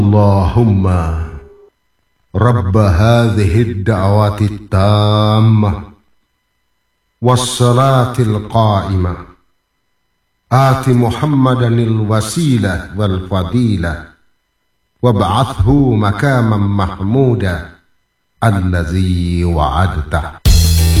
Allahumma Rabb hadhihi ad-da'wati at-tammah was-salati al-qa'imah ati Muhammadanil wasilah wal fadilah wab'athhu makaman mahmuda allazi wa'adtah.